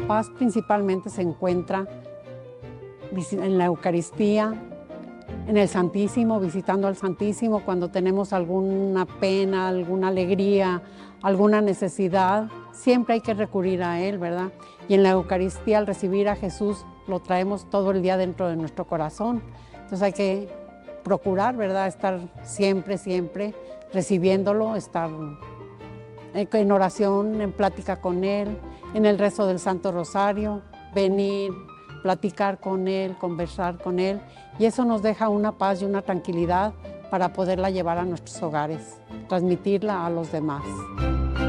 paz principalmente se encuentra en la Eucaristía, en el Santísimo, visitando al Santísimo cuando tenemos alguna pena, alguna alegría, alguna necesidad. Siempre hay que recurrir a Él, ¿verdad? Y en la Eucaristía, al recibir a Jesús, lo traemos todo el día dentro de nuestro corazón. Entonces hay que procurar, ¿verdad? Estar siempre, siempre recibiéndolo, estar en oración, en plática con Él, en el rezo del Santo Rosario, venir, platicar con Él, conversar con Él, y eso nos deja una paz y una tranquilidad para poderla llevar a nuestros hogares, transmitirla a los demás.